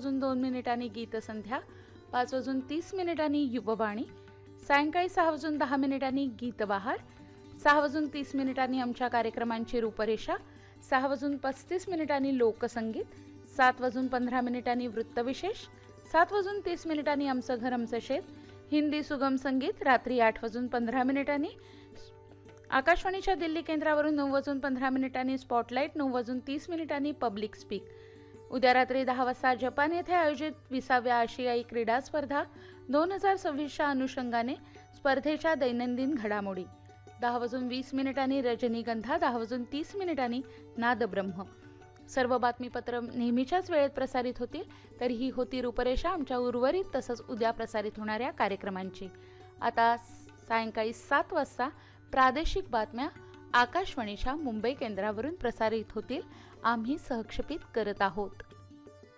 5:02 गीतसंध्या, 5:30 युववाणी, सायंकाळी 6:10 गीतबहार, 6:30 आमच्या कार्यक्रमांची रूपरेषा, 6:35 लोकसंगीत, 7:15 वृत्तविशेष, 7:30 आमचं घर आमचं शेत, हिंदी सुगम संगीत, रात्री 8:15 आकाशवाणीच्या दिल्ली केंद्रावरून 9:15 स्पॉटलाईट, 9:30 पब्लिक स्पीक. उद्या रात्री 10 वाजता जपान येथे आयोजित 20व्या आशियाई क्रीडा स्पर्धा 2026च्या अनुषंगाने स्पर्धेच्या दैनंदिन घडामोडी. 10:20 रजनीगंधा, 10:30 नादब्रह्म. सर्व बातमीपत्र नेहमीच्याच वेळेत प्रसारित होतील. तर ही होती रूपरेषा आमच्या उर्वरित तसंच उद्या प्रसारित होणाऱ्या कार्यक्रमांची. आता सायंकाळी 7 वाजता प्रादेशिक बातम्या आकाशवाणीच्या मुंबई केंद्रावरून प्रसारित होतील. आम्ही सहक्षेपित करत आहोत.